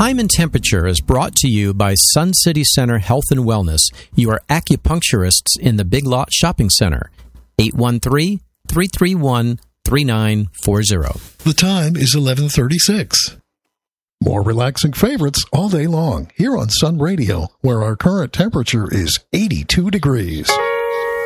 Time and Temperature is brought to you by Sun City Center Health and Wellness, your acupuncturists in the Big Lot Shopping Center. 813-331-3940. The time is 11:36. More relaxing favorites all day long here on Sun Radio, where our current temperature is 82 degrees.